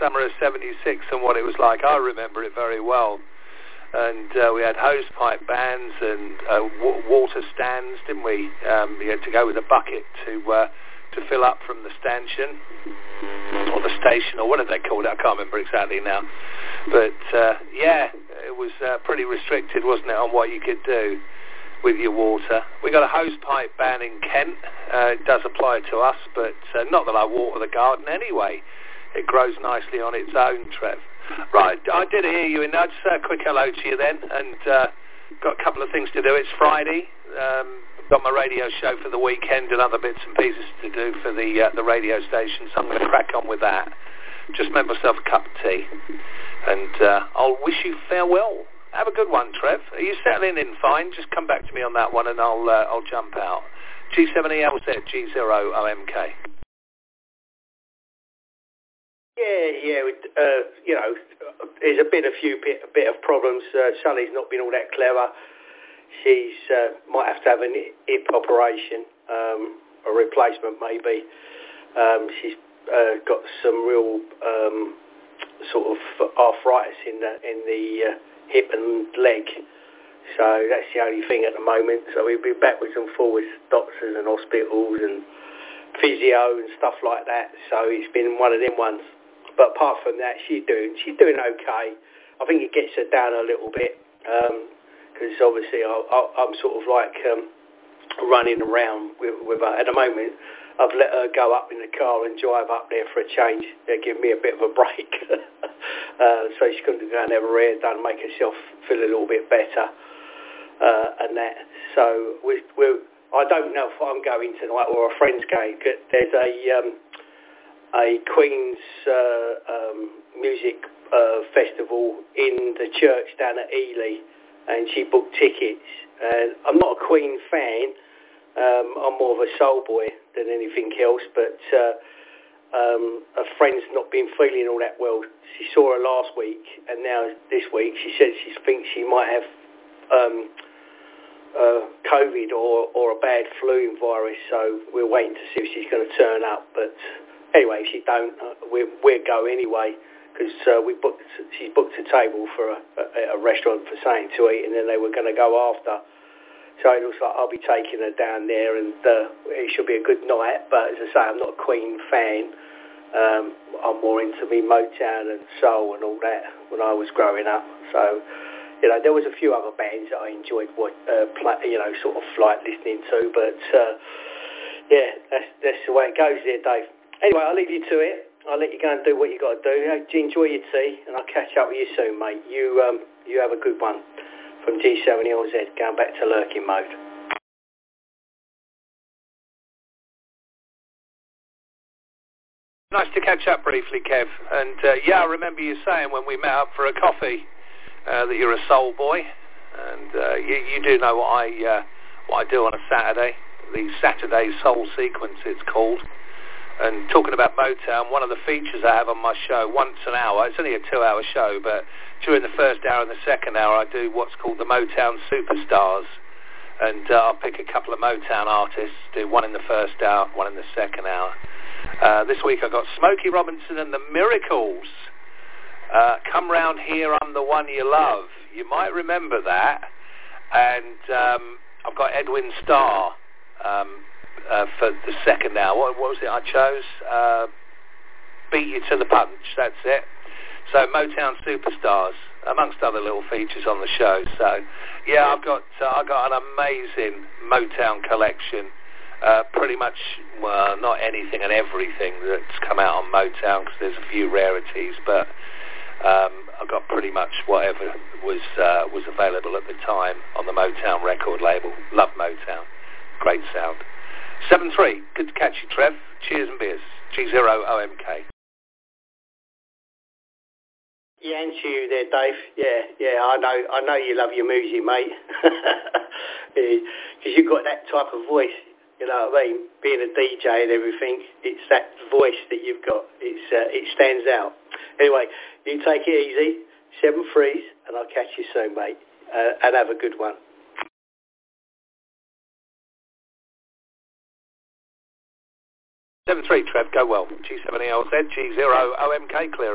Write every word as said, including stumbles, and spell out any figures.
summer of seventy-six and what it was like. I remember it very well. And uh, we had hose pipe bands and uh, w- water stands, didn't we? Um, you had to go with a bucket to uh, to fill up from the stanchion or the station, or what did they call it? I can't remember exactly now. But uh, yeah, it was uh, pretty restricted, wasn't it, on what you could do with your water. We got a hose pipe ban in Kent. Uh, it does apply to us, but uh, not that I water the garden anyway. It grows nicely on its own, Trev. Right, I did hear you in that. Just a quick hello to you then, and uh, got a couple of things to do. It's Friday. Um, got my radio show for the weekend and other bits and pieces to do for the uh, the radio station, so I'm going to crack on with that. Just made myself a cup of tea, and uh, I'll wish you farewell. Have a good one, Trev. Are you settling in fine? Just come back to me on that one, and I'll uh, I'll jump out. G seven E L Z G zero O M K. Yeah, yeah, uh, you know, there's a bit, a few bit, a bit of problems. Uh, Sully's not been all that clever. She's uh, might have to have an hip operation, um, a replacement maybe. Um, she's uh, got some real um, sort of arthritis in the in the uh, hip and leg. So that's the only thing at the moment. So we'll be backwards and forwards, doctors and hospitals and physio and stuff like that. So it's been one of them ones. But apart from that, she's doing she's doing okay. I think it gets her down a little bit because um, obviously I, I, I'm sort of like um, running around with, with her. At the moment, I've let her go up in the car and drive up there for a change. They give me a bit of a break, uh, so she couldn't go and have her hair done, make herself feel a little bit better, uh, and that. So we we I don't know if I'm going tonight or a friend's going. There's a um, a Queen's uh, um, music uh, festival in the church down at Ely, and she booked tickets. And I'm not a Queen fan. Um, I'm more of a soul boy than anything else, but uh, um, a friend's not been feeling all that well. She saw her last week, and now this week she said she thinks she might have um, uh, COVID or, or a bad flu virus, so we're waiting to see if she's going to turn up. But anyway, if she don't, uh, we, we'll go anyway, because uh, we booked. She's booked a table for a, a, a restaurant for something to eat, and then they were going to go after. So it looks like I'll be taking her down there, and uh, it should be a good night. But as I say, I'm not a Queen fan. Um, I'm more into me Motown and soul and all that when I was growing up. So, you know, there was a few other bands that I enjoyed, what uh, play, you know, sort of like listening to. But uh, yeah, that's that's the way it goes there, Dave. Anyway, I'll leave you to it. I'll let you go and do what you got to do. Enjoy your tea, and I'll catch up with you soon, mate. You um, you have a good one. From G seven L Z, going back to lurking mode. Nice to catch up briefly, Kev. And uh, yeah, I remember you saying when we met up for a coffee uh, that you're a soul boy, and uh, you, you do know what I uh, what I do on a Saturday, the Saturday Soul Sequence, it's called. And talking about Motown, one of the features I have on my show, once an hour, it's only a two-hour show, but during the first hour and the second hour, I do what's called the Motown Superstars. And uh, I'll pick a couple of Motown artists, do one in the first hour, one in the second hour. Uh, this week I got Smokey Robinson and the Miracles. Uh, Come Round Here, I'm the One You Love. You might remember that. And um, I've got Edwin Starr. Um, Uh, for the second hour. What, what was it I chose? Uh, Beat You to the Punch, that's it. So Motown Superstars, amongst other little features on the show. So yeah, I've got uh, I've got an amazing Motown collection. Uh, pretty much, well, not anything and everything that's come out on Motown, because there's a few rarities, but um, I've got pretty much whatever was uh, was available at the time on the Motown record label. Love Motown, great sound. seven three, good to catch you, Trev. Cheers and beers. G zero O M K. Yeah, and to you there, Dave. Yeah, yeah, I know I know you love your music, mate. Because you've got that type of voice, you know what I mean? Being a D J and everything, it's that voice that you've got. It's uh, It stands out. Anyway, you take it easy. seven threes, and I'll catch you soon, mate. Uh, and have a good one. seven three, Trev, go well. G seven E L Z, G zero O M K, clear.